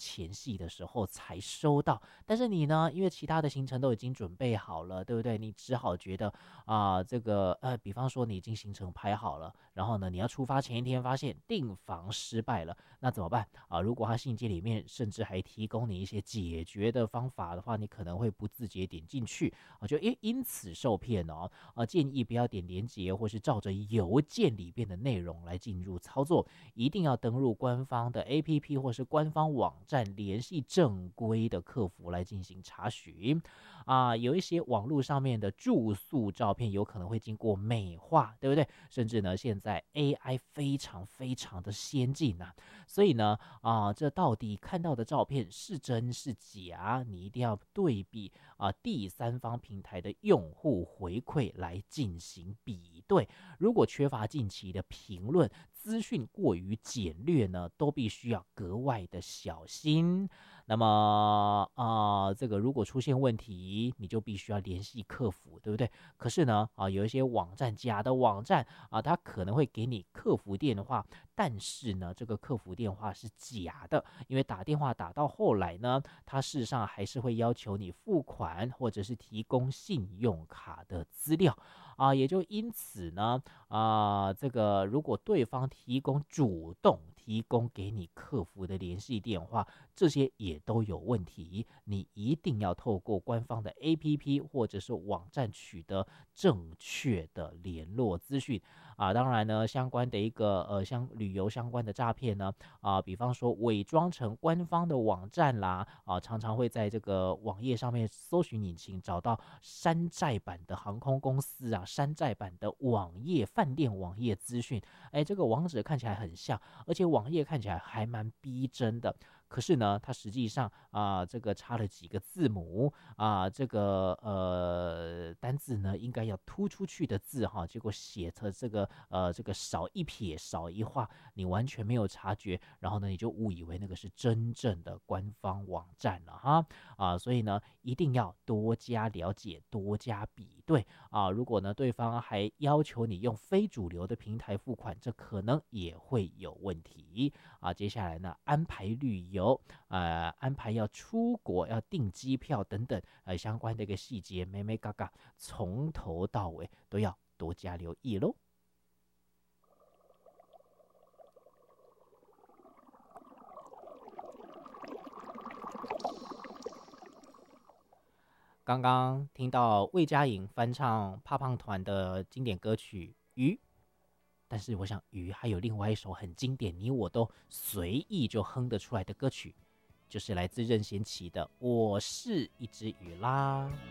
前夕的时候才收到。但是你呢，因为其他的行程都已经准备好了，对不对？你只好觉得这个比方说你已经行程排好了，然后呢，你要出发前一天发现订房失败了，那怎么办如果他信件里面甚至还提供你一些解决的方法的话，你可能会不自觉点进去就因此受骗哦。建议不要点连结或是照着邮件里边的内容来进入操作，一定要登入官方的 APP 或是官方网站，联系正规的客服来进行查询有一些网络上面的住宿照片有可能会经过美化，对不对？甚至呢，现在 AI 非常非常的先进所以呢这到底看到的照片是真是假，你一定要对比第三方平台的用户回馈来进行比对。如果缺乏近期的评论，资讯过于简略呢，都必须要格外的小心。那么这个如果出现问题，你就必须要联系客服，对不对？可是呢有一些网站，假的网站它可能会给你客服电话，但是呢这个客服电话是假的，因为打电话打到后来呢，它事实上还是会要求你付款或者是提供信用卡的资料也就因此呢这个如果对方主动提供给你客服的联系电话，这些也都有问题，你一定要透过官方的 APP 或者是网站取得正确的联络资讯当然呢，相关的一个像旅游相关的诈骗呢比方说伪装成官方的网站啦常常会在这个网页上面搜寻引擎找到山寨版的航空公司山寨版的网页饭店网页资讯，这个网址看起来很像，而且网页看起来还蛮逼真的。可是呢，它实际上这个差了几个字母这个单字呢应该要突出去的字结果写的这个少一撇少一画，你完全没有察觉，然后呢你就误以为那个是真正的官方网站了所以呢一定要多加了解，多加比对如果呢对方还要求你用非主流的平台付款，这可能也会有问题接下来呢安排旅游安排要出国要订机票等等相关的一个细节眉眉角角，从头到尾都要多加留意咯。刚刚听到魏佳莹翻唱怕胖团的经典歌曲鱼，但是我想鱼还有另外一首很经典，你我都随意就哼得出来的歌曲，就是来自任贤齐的《我是一只鱼》啦。